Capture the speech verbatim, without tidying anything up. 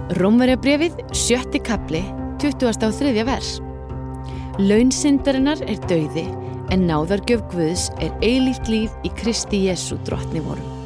Rómverjabréfið, sjötti kafli, tuttugasta og þriðja vers. Laun syndarinnar er dauði, en náðargjöf Guðs er eilíft líf í Kristi Jesú drottni vorum.